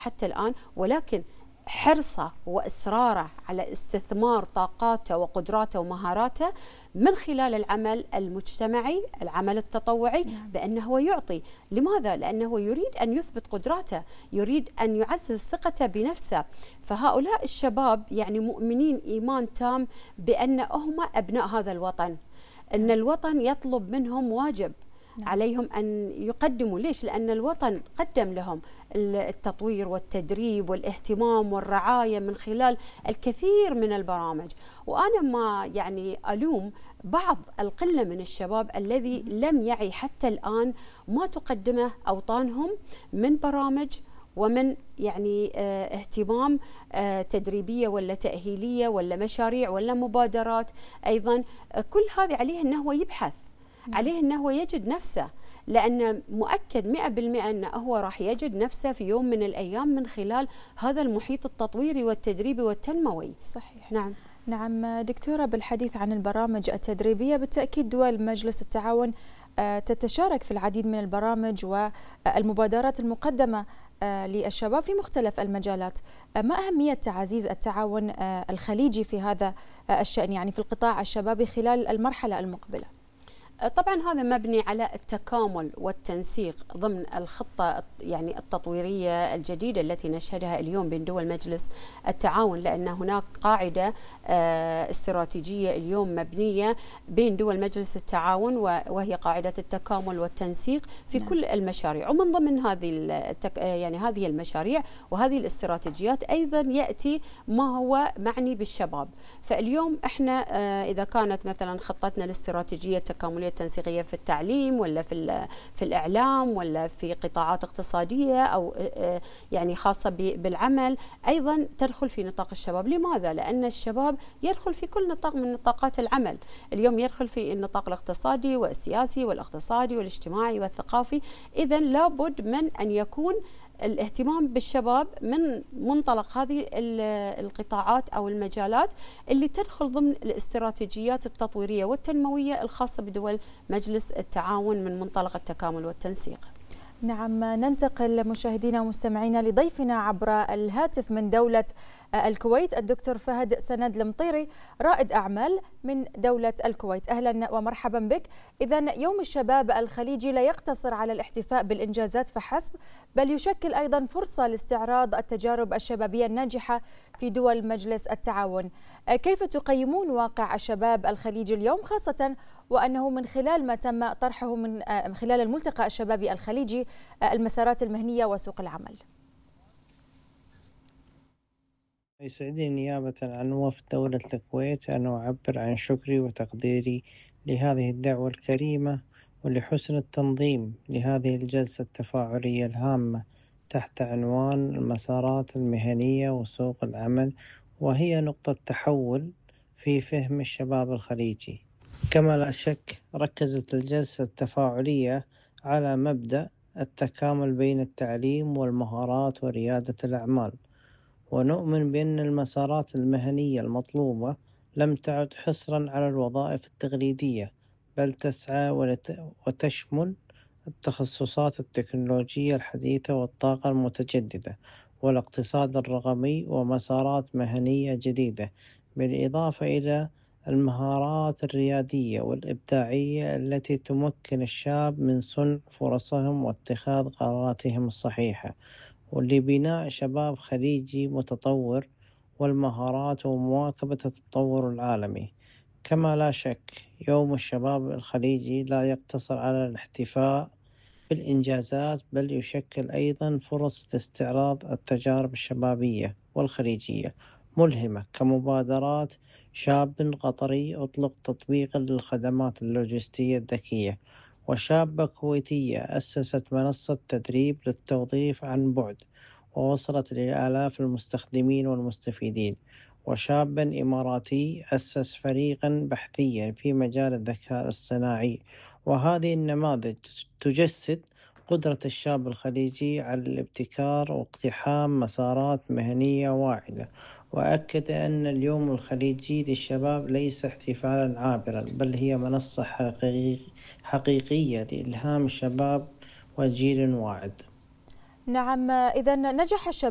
حتى الآن، ولكن حرصه وإصراره على استثمار طاقاته وقدراته ومهاراته من خلال العمل المجتمعي، العمل التطوعي، بأنه هو يعطي. لماذا؟ لأنه يريد أن يثبت قدراته، يريد أن يعزز ثقته بنفسه. فهؤلاء الشباب يعني مؤمنين إيمان تام بأن هم أبناء هذا الوطن، أن الوطن يطلب منهم واجب عليهم أن يقدموا. ليش؟ لأن الوطن قدم لهم التطوير والتدريب والاهتمام والرعاية من خلال الكثير من البرامج. وأنا ما يعني ألوم بعض القلة من الشباب الذي لم يعي حتى الآن ما تقدمه أوطانهم من برامج ومن يعني اهتمام تدريبية ولا تأهيلية ولا مشاريع ولا مبادرات. أيضا كل هذه عليه أنه يبحث، عليه أنه يجد نفسه، لأن مؤكد 100% أنه هو راح يجد نفسه في يوم من الأيام من خلال هذا المحيط التطويري والتدريبي والتنموي. صحيح. نعم دكتورة، بالحديث عن البرامج التدريبية، بالتأكيد دول مجلس التعاون تتشارك في العديد من البرامج والمبادرات المقدمة للشباب في مختلف المجالات. ما أهمية تعزيز التعاون الخليجي في هذا الشأن، يعني في القطاع الشبابي خلال المرحلة المقبلة؟ طبعا هذا مبني على التكامل والتنسيق ضمن الخطة يعني التطويرية الجديدة التي نشهدها اليوم بين دول مجلس التعاون، لأن هناك قاعدة استراتيجية اليوم مبنية بين دول مجلس التعاون، وهي قاعدة التكامل والتنسيق في كل المشاريع. ومن ضمن هذه المشاريع وهذه الاستراتيجيات أيضا يأتي ما هو معني بالشباب. فاليوم احنا إذا كانت مثلا خطتنا الاستراتيجية التكاملية التنسيقية في التعليم ولا في الإعلام ولا في قطاعات اقتصادية أو يعني خاصة بالعمل، أيضا تدخل في نطاق الشباب. لماذا؟ لأن الشباب يدخل في كل نطاق من نطاقات العمل. اليوم يدخل في النطاق الاقتصادي والسياسي والاقتصادي والاجتماعي والثقافي. إذن لابد من أن يكون الاهتمام بالشباب من منطلق هذه القطاعات أو المجالات اللي تدخل ضمن الاستراتيجيات التطويرية والتنموية الخاصة بدول مجلس التعاون من منطلق التكامل والتنسيق. نعم، ننتقل مشاهدينا ومستمعينا لضيفنا عبر الهاتف من دولة الكويت، الدكتور فهد سند المطيري، رائد أعمال من دولة الكويت. أهلا ومرحبا بك. إذن يوم الشباب الخليجي لا يقتصر على الاحتفاء بالإنجازات فحسب، بل يشكل أيضا فرصة لاستعراض التجارب الشبابية الناجحة في دول مجلس التعاون. كيف تقيمون واقع الشباب الخليجي اليوم، خاصة وأنه من خلال ما تم طرحه من خلال الملتقى الشبابي الخليجي المسارات المهنية وسوق العمل؟ يسعدني نيابة عن وفد دولة الكويت أن أعبر عن شكري وتقديري لهذه الدعوة الكريمة ولحسن التنظيم لهذه الجلسة التفاعلية الهامة تحت عنوان المسارات المهنية وسوق العمل، وهي نقطة تحول في فهم الشباب الخليجي. كما لا شك ركزت الجلسة التفاعلية على مبدأ التكامل بين التعليم والمهارات وريادة الأعمال، ونؤمن بأن المسارات المهنية المطلوبة لم تعد حصرا على الوظائف التقليدية، بل تسعى وتشمل التخصصات التكنولوجية الحديثة والطاقة المتجددة والاقتصاد الرقمي ومسارات مهنية جديدة، بالإضافة إلى المهارات الريادية والإبداعية التي تمكن الشاب من صنع فرصهم واتخاذ قراراتهم الصحيحة، ولبناء شباب خليجي متطور والمهارات ومواكبة التطور العالمي. كما لا شك يوم الشباب الخليجي لا يقتصر على الاحتفاء بالإنجازات، بل يشكل أيضا فرص لاستعراض التجارب الشبابية والخليجية ملهمة، كمبادرات شاب قطري أطلق تطبيقا للخدمات اللوجستية الذكية، وشابة كويتية أسست منصة تدريب للتوظيف عن بعد ووصلت لآلاف المستخدمين والمستفيدين، وشابا إماراتي أسس فريقا بحثيا في مجال الذكاء الاصطناعي. وهذه النماذج تجسد قدرة الشاب الخليجي على الابتكار واقتحام مسارات مهنية واعدة، وأكد أن اليوم الخليجي للشباب ليس احتفالا عابرا، بل هي منصة حقيقية لإلهام الشباب وجيل واعد. نعم، إذن نجح الشباب